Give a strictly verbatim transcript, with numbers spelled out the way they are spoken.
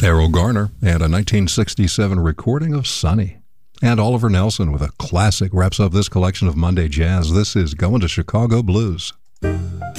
Errol Garner and a nineteen sixty-seven recording of Sunny. And Oliver Nelson with a classic wraps up this collection of Monday Jazz. This is Going to Chicago Blues.